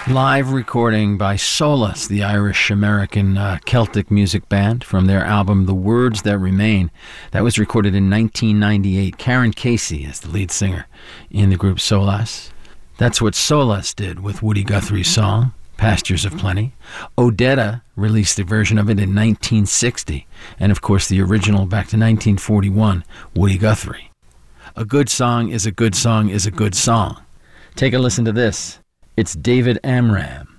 Live recording by Solace, the Irish-American Celtic music band, from their album The Words That Remain. That was recorded in 1998. Karen Casey is the lead singer in the group Solace. That's what Solace did with Woody Guthrie's song, Pastures of Plenty. Odetta released a version of it in 1960. And of course the original back to 1941, Woody Guthrie. A good song is a good song is a good song. Take a listen to this. It's David Amram.